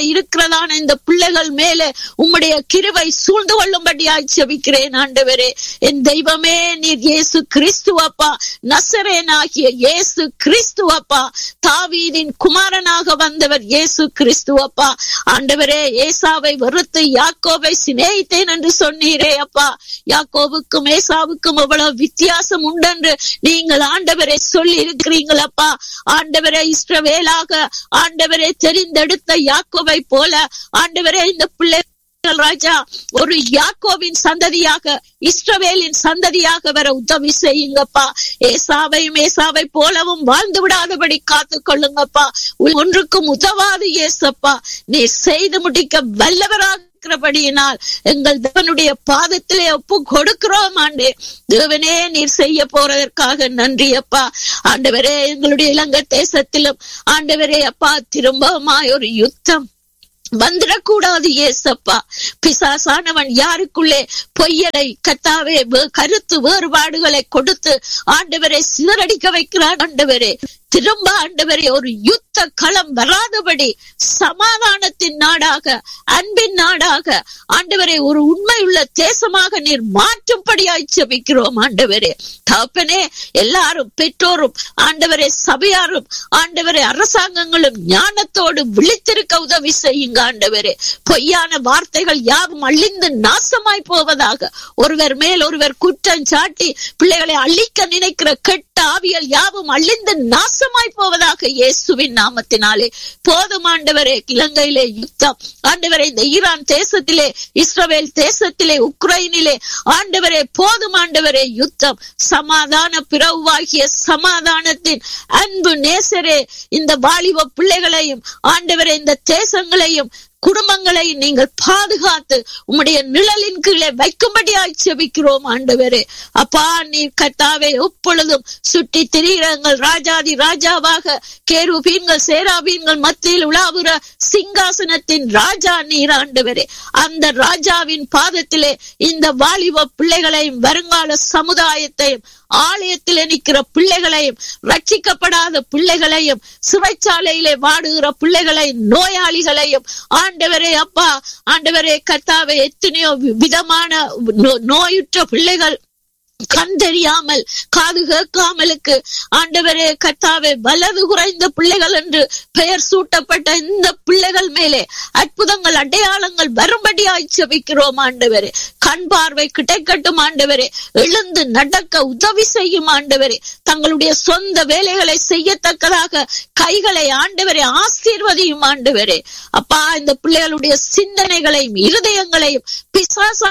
இருக்கிறதான இந்த பிள்ளைகள் மேலே உம்முடைய கிருபை சூழ்ந்து கொள்ளும்படியாய் ஜெபிக்கிறேன் ஆண்டவரே. என் தெய்வமே, நீர் இயேசு கிறிஸ்துவப்பா, நசரேனாகிய இயேசு கிறிஸ்துவப்பா, தாவீதின் குமாரனாக வந்தவர் இயேசு கிறிஸ்துவப்பா. ஆண்டவரே, ஏசாவை வெறுத்து யாக்கோபை சிநேகித்தேன் என்று சொன்னீரே அப்பா. யாக்கோவுக்கும் ஏசாவுக்கும் எவ்வளவு வித்தியாசம் உண்டென்று நீங்கள் ஆண்டவரை சொல்லி இருக்கிறீங்களப்பா. ஆண்டவரை இஸ்ரவேலாக ஆண்டவரை தெரிந்தெடுத்த யாக்கோவை போல ஆண்டவரே இந்த பிள்ளை ராஜா ஒரு யாக்கோவின் சந்ததியாக இஸ்ரவேலின் சந்ததியாக வர உதவி செய்யுங்கப்பா. ஏசாவையும் ஏசாவை போலவும் வாழ்ந்து விடாதபடி காத்து கொள்ளுங்கப்பா. ஒன்றுக்கும் உதவாது ஏசப்பா, நீ செய்து முடிக்க வல்லவராக இருக்கிறபடியினால் எங்கள் தேவனுடைய பாதத்திலே ஒப்பு கொடுக்கிறோம் ஆண்டே. தேவனே, நீர் செய்ய போறதற்காக நன்றி அப்பா. ஆண்டவரே, எங்களுடைய இலங்கை தேசத்திலும் ஆண்டவரே அப்பா திரும்பமாய் ஒரு யுத்தம் வந்துடக்கூடாது ஏசப்பா. பிசாசானவன் யாருக்குள்ளே பொய்யலை கத்தாவே கருத்து வேறுபாடுகளை கொடுத்து ஆண்டவரை சிதறடிக்க வைக்கிறான். ஆண்டவரே, திரும்ப ஆண்டவரே ஒரு யுத்த களம் வராதபடி சமாதானத்தின் நாடாக அன்பின் நாடாக ஆண்டவரே ஒரு உண்மையுள்ள தேசமாக நீர் மாற்றும்படியாய் ஜெபிக்கிறோம் ஆண்டவரே. தகப்பனே, எல்லாரும் பெற்றோரும் ஆண்டவரே சபையாரும் ஆண்டவரே அரசாங்கங்களும் ஞானத்தோடு விழித்திருக்க உதவி செய்யுங்க ஆண்டவரே. பொய்யான வார்த்தைகள் யாவும் அழிந்து நாசமாய் போவதாக. ஒருவர் மேல் ஒருவர் குற்றம் சாட்டி பிள்ளைகளை அழிக்க நினைக்கிற கெட்ட ஆவியல் யாவும் அழிந்து நாசமாய் போவதாக இயேசுவின் நாமத்தினாலே. போதும் ஆண்டவரே, இலங்கையிலே யுத்தம் ஆண்டவரே, இந்த ஈரான் தேசத்திலே, இஸ்ரவேல் தேசத்திலே, உக்ரைனிலே ஆண்டவரே போதும் ஆண்டவரே யுத்தம். சமாதான பிறவாகிய சமாதானத்தின் அன்பு நேசரே, இந்த வாலிப பிள்ளைகளையும் ஆண்டவரே இந்த தேசங்களையும் குடும்பங்களை நீங்கள் பாதுகாத்து உம்முடைய நிழலின் கீழே வைக்கும்படியாய் ஜெபிக்கிறோம் ஆண்டவரே. அப்பா, நீர் கர்த்தாவே எப்பொழுதும் சுற்றி திரிகிறங்கள் ராஜாதி ராஜாவாக கேருபீன்கள் சேராபீன்கள் மத்தியில் உலாவுற சிங்காசனத்தின் ராஜா நீர் ஆண்டவரே. அந்த ராஜாவின் பாதத்திலே இந்த வாலிப பிள்ளைகளையும் வருங்கால சமுதாயத்தையும் ஆலயத்தில் நிற்கிற பிள்ளைகளையும் ரட்சிக்கப்படாத பிள்ளைகளையும் சிறைச்சாலையிலே வாடுகிற பிள்ளைகளையும் நோயாளிகளையும் ஆண்டவரே அப்பா ஆண்டவரே கர்த்தாவே எத்தனையோ விதமான நோயுற்ற பிள்ளைகள், கண் தெரியாமல் காது கேட்காமலுக்கு ஆண்டவரே கர்த்தாவே வலது குறைந்த பிள்ளைகள் என்று பெயர் சூட்டப்பட்ட இந்த பிள்ளைகள் மேலே அற்புதங்கள் அடையாளங்கள் வரும்படியாய் ஜெபிக்கிறோம் ஆண்டவரே. கண் பார்வை கிடைக்கட்டும் ஆண்டவரே. எழுந்து நடக்க உதவி செய்யும் ஆண்டவரே. தங்களுடைய சொந்த வேலைகளை செய்யத்தக்கதாக கைகளை ஆண்டவரே ஆசீர்வதியும் ஆண்டவரே. அப்பா, இந்த பிள்ளைகளுடைய சிந்தனைகளையும் இருதயங்களையும் பிசாசா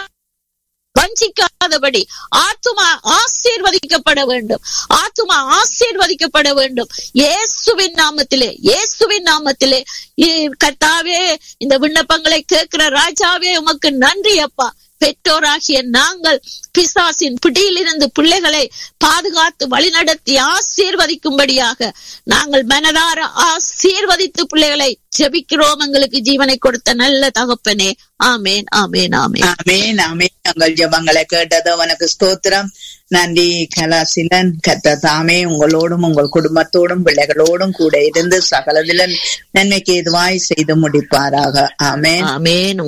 வஞ்சிக்காதபடி ஆத்துமா ஆசீர்வதிக்கப்பட வேண்டும். ஆத்துமா ஆசீர்வதிக்கப்பட வேண்டும் இயேசுவின் நாமத்திலே. இயேசுவின் நாமத்திலே கர்த்தாவே, இந்த விண்ணப்பங்களை கேட்கிற ராஜாவே உமக்கு நன்றி அப்பா. பெற்றோராகிய நாங்கள் பிசாசின் பிடியிலிருந்து பிள்ளைகளை பாதுகாத்து வழிநடத்தி ஆசீர்வதிக்கும்படியாக நாங்கள் மனதார ஆசீர்வதித்து பிள்ளைகளை ஜெபிக்கிறோம். எங்களுக்கு ஜீவனை கொடுத்த நல்ல தகப்பனே. ஆமேன், ஆமேன், ஆமேன், ஆமேன், ஆமேன். உங்கள் ஜெபங்களை கேட்டது உனக்கு ஸ்தோத்திரம். நன்றி கலாசிலன். கர்த்தர் தாமே உங்களோடும் உங்கள் குடும்பத்தோடும் பிள்ளைகளோடும் கூட இருந்து சகலதில நன்மைக்கு எதுவாய் செய்து முடிப்பாராக. ஆமேன், ஆமேன்,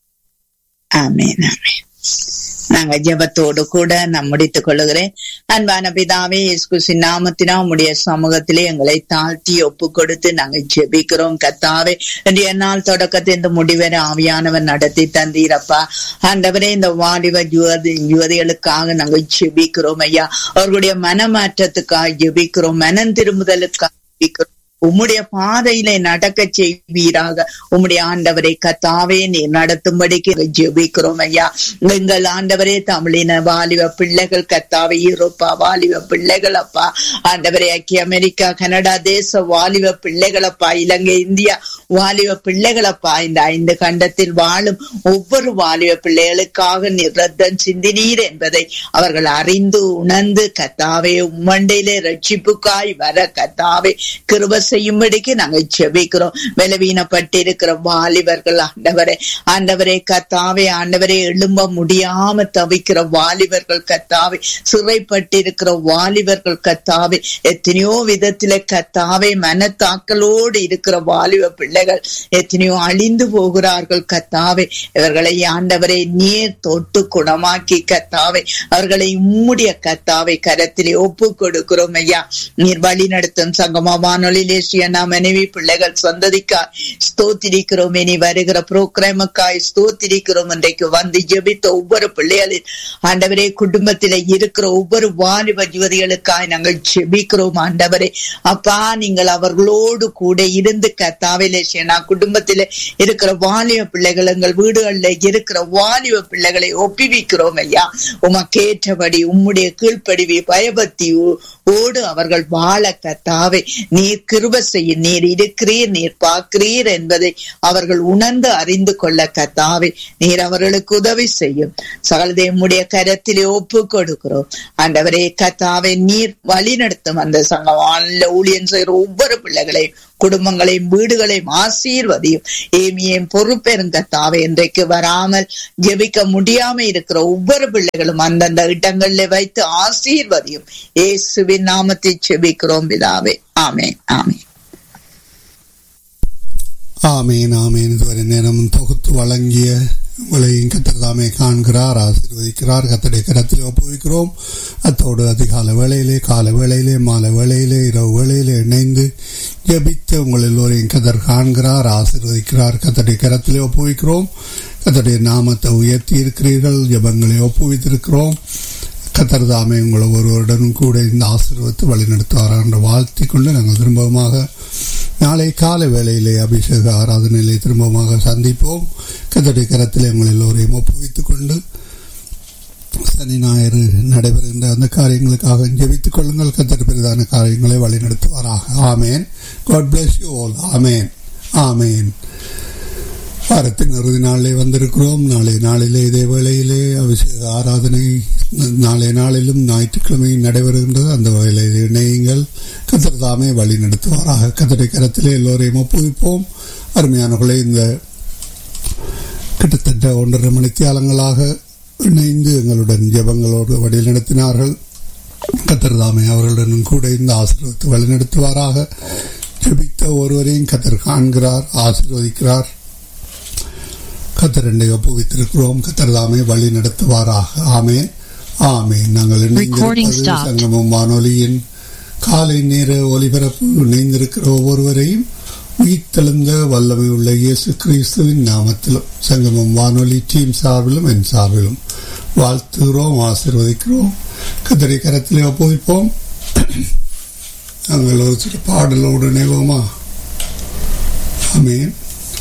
ஆமேன், ஆமேன். நாங்க ஜெபத்தோடு கூட நான் முடித்துக் கொள்ளுகிறேன். அன்பான பிதாவே, இயேசு நாமத்தினா உம்முடைய சமூகத்திலே எங்களை தாழ்த்தி ஒப்பு கொடுத்து நாங்கள் ஜெபிக்கிறோம். கர்த்தாவே, இன்றைய நாள் தொடக்கத்தை இந்த முடிவரை ஆவியானவர் நடத்தி தந்தீரப்பா. ஆண்டவரே, இந்த வாலிப யுவதி யுவதிகளுக்காக நாங்கள் ஜெபிக்கிறோம் ஐயா. அவர்களுடைய மனமாற்றத்துக்காக ஜெபிக்கிறோம், மனம் திரும்புதலுக்காக ஜெபிக்கிறோம். உம்முடைய பாதையிலே நடக்க செய்வீராக. உம்முடைய ஆண்டவரை கர்த்தாவே நீர் நடத்தும்படிக்கு ஜெபிக்கிறோம் ஐயா. எங்கள் ஆண்டவரே, தமிழின வாலிப பிள்ளைகள் கர்த்தாவே, யூரோப்பா வாலிப பிள்ளைகள் அப்பா, ஆண்டவரே ஐக்கிய அமெரிக்கா கனடா தேச வாலிப பிள்ளைகளப்பா, இலங்கை இந்தியா வாலிப பிள்ளைகளப்பா, இந்த ஐந்து கண்டத்தில் வாழும் ஒவ்வொரு வாலிப பிள்ளைகளுக்காக நீர் ரத்தம் சிந்தினீர் என்பதை அவர்கள் அறிந்து உணர்ந்து கர்த்தாவே உம்மண்டையிலே ரட்சிப்புக்காய் வர கர்த்தாவே கிருபை செய்யும்படிக்கு நாங்கள் ஜெபிக்கிறோம். பலவீனப்பட்டிருக்கிற வாலிபர்கள் ஆண்டவரே, ஆண்டவரே கத்தாவே, ஆண்டவரே எழும்ப முடியாம தவிக்கிற வாலிபர்கள் கத்தாவே, சிறைப்பட்டிருக்கிற வாலிபர்கள் கத்தாவே, எத்தனையோ விதத்தில கத்தாவே மனத்தாக்களோடு இருக்கிற வாலிப பிள்ளைகள் எத்தனையோ அழிந்து போகிறார்கள் கத்தாவே. இவர்களை ஆண்டவரை நீர் தொட்டு குணமாக்கி கத்தாவே, அவர்களை உம்முடைய கத்தாவை கரத்திலே ஒப்பு கொடுக்கிறோம் ஐயா. நீர் வழி நடத்தும் சங்கமா வானொலியிலே ஸ்ரீயண்ணா மனைவி பிள்ளைகள் சந்ததிக்காய் ஸ்தோத்திரிக்கிறோம். இனி வருகிற புரோகிராமுக்காய் ஸ்தோத்திரிக்கிறோம். இன்றைக்கு வந்து ஜெபித்த ஒவ்வொரு பிள்ளைகளின் ஆண்டவரே, குடும்பத்தில இருக்கிற ஒவ்வொரு வாலிப யுவதிகளுக்காய் நாங்கள் ஜெபிக்கிறோம் ஆண்டவரே. அப்பா, நீங்கள் அவர்களோடு கூட இருந்து கத்தாவிலே சேனா குடும்பத்தில இருக்கிற வாலிப பிள்ளைகள், எங்கள் வீடுகளில் இருக்கிற வாலிப பிள்ளைகளை ஒப்புவிக்கிறோம் ஐயா. உமக்கேற்றபடி உம்முடைய கீழ்ப்படிவி பயபக்தி ஓடு அவர்கள் வாழ கத்தாவே நீர் கிருபை செய்ய, நீர் இருக்கிறீர், நீர் பார்க்கிறீர் என்பதை அவர்கள் உணர்ந்து அறிந்து கொள்ள கத்தாவே நீர் அவர்களுக்கு உதவி செய்யும். சகலதை உம்முடைய கரத்திலே ஒப்பு கொடுக்கிறோம் ஆண்டவரே. கத்தாவே நீர் வழி நடத்தும் அந்த சங்கமான ஊழியன் செய்கிற ஒவ்வொரு பிள்ளைகளையும், குடும்பங்களையும், வீடுகளையும் ஆசீர்வதியும். ஏமியும் பொறுப்பெரும் கத்தாவே, இன்றைக்கு வராமல் ஜெபிக்க முடியாம இருக்கிற ஒவ்வொரு பிள்ளைகளும் அந்தந்த இடங்களில் வைத்து ஆசீர்வதியும். இயேசுவின் நாமத்தை ஜெபிக்கிறோம் பிதாவே. ஆமென், ஆமென், ஆமேன், ஆமேன். இதுவரை நேரம் தொகுத்து வழங்கிய உங்களையும் கர்த்தர் தாமே காண்கிறார், ஆசீர்வதிக்கிறார். கர்த்தருடைய கரத்தில் ஒப்புவிக்கிறோம். அத்தோடு அதிகால வேளையிலே, கால வேளையிலே, மாலை வேளையிலே, இரவு வேளையிலே இணைந்து ஜெபித்த உங்கள் எல்லோரையும் கர்த்தர் காண்கிறார், ஆசீர்வதிக்கிறார். கர்த்தருடைய கரத்திலே ஒப்புவிக்கிறோம். கர்த்தருடைய நாமத்தை உயர்த்தி இருக்கிறீர்கள், ஜெபங்களை ஒப்புவித்திருக்கிறோம். கர்த்தர் தாமே உங்களை ஒருவருடனும் கூட இந்த ஆசீர்வாதத்தை வழிநடத்துவார் என்று வாழ்த்தி கொண்டு நாங்கள் திரும்பமாக நாளை காலை வேளையிலே அபிஷேக ஆராதனையிலே திரும்பமாக சந்திப்போம். கர்த்தருடைய கரத்திலே உங்கள் எல்லோரையும் ஒப்புவித்துக் கொண்டு சனி ஞாயிறு நடைபெறுகின்ற அந்த காரியங்களுக்காக ஜெபித்துக் கொள்ளுங்கள். கர்த்தர் பெரிதான காரியங்களை வழிநடத்துவாராக. ஆமேன். God bless you all. ஆமேன், ஆமேன். வாரத்தின் இறுதி நாளிலே வந்திருக்கிறோம். நாளை நாளிலே இதே வேளையிலே அபிஷேக ஆராதனை நாளை நாளிலும் ஞாயிற்றுக்கிழமை நடைபெறுகின்றது. அந்த வேளையில் இணையுங்கள். கர்த்தர் தாமே வழி நடத்துவாராக. கர்த்தருடைய கரத்திலே எல்லோரையும் ஒப்புவிப்போம். அருமையானவர்களே, இந்த கிட்டத்தட்ட ஒன்றரை மணித்தியாலங்களாக இணைந்து எங்களுடன் ஜெபங்களோடு வழி நடத்தினார்கள். கர்த்தர் தாமே அவர்களுடன் கூட இந்த ஆசீர்வாதத்தை வழி நடத்துவாராக. ஜெபித்த ஒருவரையும் கர்த்தர் காண்கிறார், ஆசீர்வதிக்கிறார். கர்த்தர் என்னை ஒப்புவித்திருக்கிறோம். கர்த்தர் தாமே வழி நடத்துவாராக. ஆமேன், ஆமேன். நாங்கள் இணைந்திருப்பது சங்கமம் வானொலியின் காலை நேர ஒலிபரப்பு. இணைந்திருக்கிற ஒவ்வொருவரையும் உயிர்த்தெழுந்த வல்லமை உள்ள இயேசு கிறிஸ்துவின் நாமத்திலும் சங்கமம் வானொலி டீம் சார்பிலும் என் சார்பிலும் வாழ்த்துகிறோம், ஆசீர்வதிக்கிறோம். கர்த்தரை கரத்திலே ஒப்புவிப்போம். நாங்கள் ஒரு சில பாடலோடு இணைவோமா? ஆமேன்.